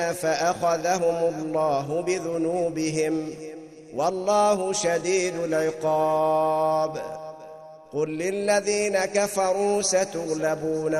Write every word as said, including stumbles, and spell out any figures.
فأخذهم الله بذنوبهم والله شديد العقاب. قل للذين كفروا ستغلبون